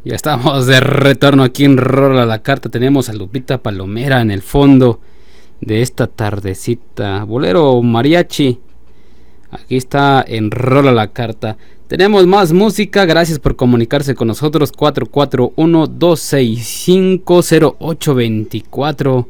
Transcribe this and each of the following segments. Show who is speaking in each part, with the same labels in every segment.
Speaker 1: Ya estamos de retorno aquí en Rola la Carta. Tenemos a Lupita Palomera en el fondo de esta tardecita. Bolero mariachi. Aquí está en Rola la Carta. Tenemos más música. Gracias por comunicarse con nosotros. 441-265-0824.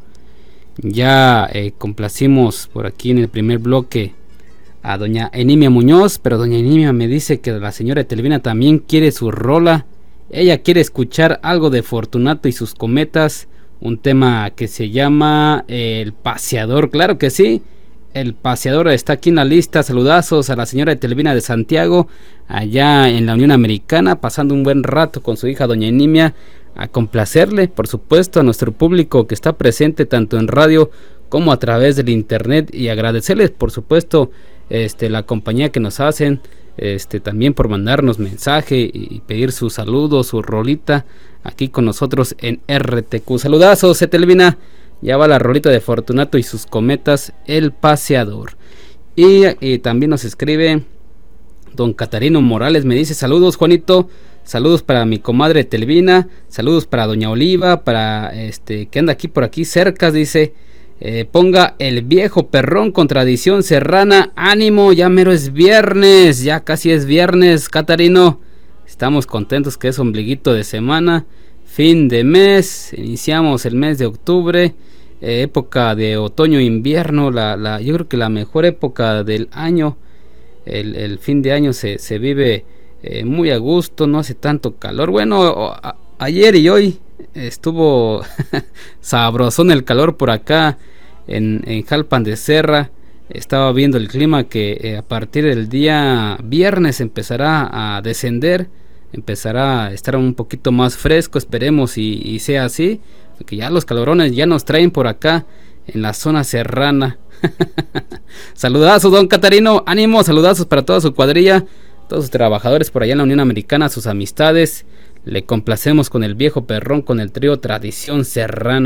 Speaker 1: Ya complacimos por aquí en el primer bloque a doña Enimia Muñoz. Pero doña Enimia me dice que la señora Telvina también quiere su rola. Ella quiere escuchar algo de Fortunato y sus cometas, un tema que se llama El Paseador. Claro que sí, El Paseador está aquí en la lista. Saludazos a la señora Telvina de Santiago, allá en la Unión Americana, pasando un buen rato con su hija doña Enimia, a complacerle, por supuesto, a nuestro público que está presente tanto en radio como a través del internet, y agradecerles, por supuesto, la compañía que nos hacen. También por mandarnos mensaje y pedir su saludo, su rolita aquí con nosotros en RTQ. Saludazos, Telvina. Ya va la rolita de Fortunato y sus cometas, El Paseador. Y también nos escribe don Catarino Morales, me dice: saludos, Juanito, saludos para mi comadre Telvina, saludos para doña Oliva, para que anda aquí por aquí cerca, dice. Ponga El Viejo Perrón con tradición serrana. Ánimo, ya mero es viernes, ya casi es viernes, Catarino. Estamos contentos que es ombliguito de semana, fin de mes, iniciamos el mes de octubre, época de otoño-invierno, yo creo que la mejor época del año. El fin de año se vive muy a gusto, no hace tanto calor. Bueno, ayer y hoy estuvo sabrosón el calor por acá en Jalpan de Serra. Estaba viendo el clima que a partir del día viernes empezará a descender, empezará a estar un poquito más fresco, esperemos y sea así, porque ya los calorones ya nos traen por acá en la zona serrana. Saludazos, don Catarino, ánimo, saludazos para toda su cuadrilla, todos sus trabajadores por allá en la Unión Americana, sus amistades. Le complacemos con El Viejo Perrón, con el trío Tradición Serrana.